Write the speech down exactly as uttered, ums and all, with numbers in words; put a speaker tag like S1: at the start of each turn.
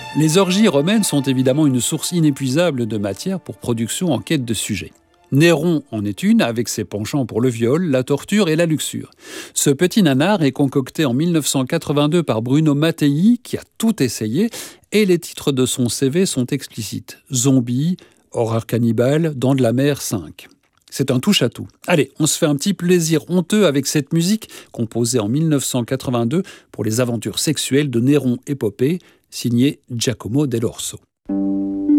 S1: Les orgies romaines sont évidemment une source inépuisable de matière pour production en quête de sujets. Néron en est une, avec ses penchants pour le viol, la torture et la luxure. Ce petit nanar est concocté en mille neuf cent quatre-vingt-deux par Bruno Mattei, qui a tout essayé, et les titres de son C V sont explicites. Zombies, horreur cannibale, Dents de la mer cinq. C'est un touche-à-tout. Allez, on se fait un petit plaisir honteux avec cette musique, composée en mille neuf cent quatre-vingt-deux pour les aventures sexuelles de Néron épopée, signée Giacomo dell'Orso.